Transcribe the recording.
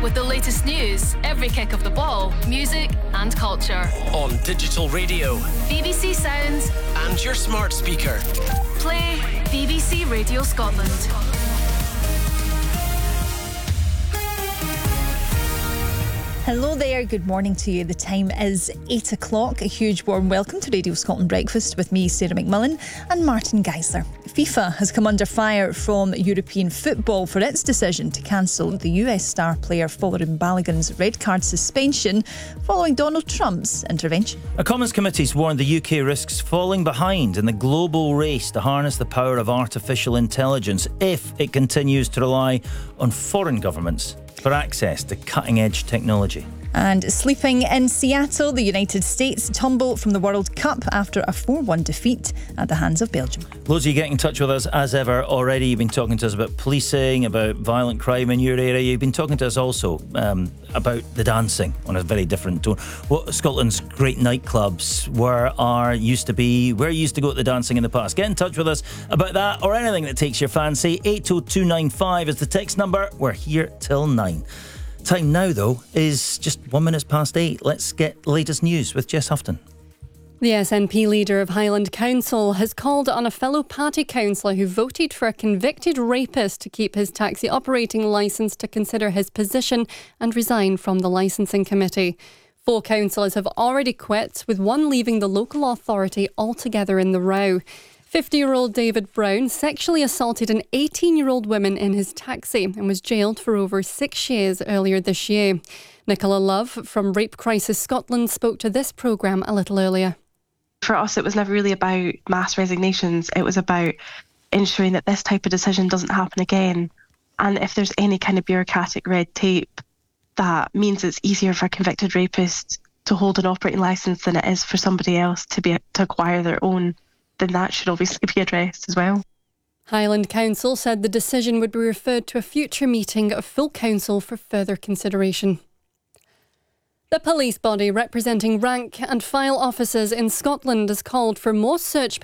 with the latest news, every kick of the ball, music and culture. On digital radio, BBC Sounds and your smart speaker. Play BBC Radio Scotland. Hello there, good morning to you. The time is 8 o'clock. A huge warm welcome to Radio Scotland Breakfast with me, Sarah McMillan, and Martin Geisler. FIFA has come under fire from European football for its decision to cancel the US star player Folarin Balogun's red card suspension following Donald Trump's intervention. A Commons committee's warned the UK risks falling behind in the global race to harness the power of artificial intelligence if it continues to rely on foreign governments for access to cutting-edge technology. And sleeping in Seattle, the United States tumble from the World Cup after a 4-1 defeat at the hands of Belgium. Loads of you getting in touch with us as ever already. You've been talking to us about policing, about violent crime in your area. You've been talking to us also about the dancing on a very different tone. What Scotland's great nightclubs used to be, where you used to go to the dancing in the past. Get in touch with us about that or anything that takes your fancy. 80295 is the text number. We're here till 9. Time now, though, is just 1 minute past 8. Let's get the latest news with Jess Houghton. The SNP leader of Highland Council has called on a fellow party councillor who voted for a convicted rapist to keep his taxi operating licence to consider his position and resign from the licensing committee. 4 councillors have already quit, with one leaving the local authority altogether in the row. 50-year-old David Brown sexually assaulted an 18-year-old woman in his taxi and was jailed for over 6 years earlier this year. Nicola Love from Rape Crisis Scotland spoke to this programme a little earlier. For us, it was never really about mass resignations. It was about ensuring that this type of decision doesn't happen again. And if there's any kind of bureaucratic red tape, that means it's easier for a convicted rapist to hold an operating licence than it is for somebody else to acquire their own, then that should obviously be addressed as well. Highland Council said the decision would be referred to a future meeting of full council for further consideration. The police body representing rank and file officers in Scotland has called for more search